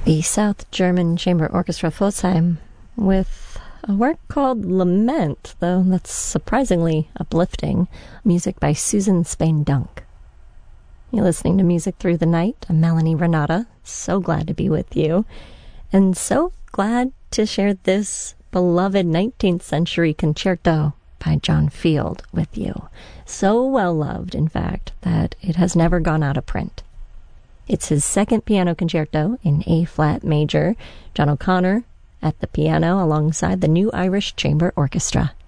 The South German Chamber Orchestra Pforzheim with a work called Lament, though that's surprisingly uplifting, music by Susan Spain-Dunk. You're listening to Music Through the Night. I'm Melanie Renata. So glad to be with you, and so glad to share this beloved 19th century concerto by John Field with you. So well loved, in fact, that it has never gone out of print. It's his second piano concerto in A-flat major. John O'Connor at the piano alongside the New Irish Chamber Orchestra.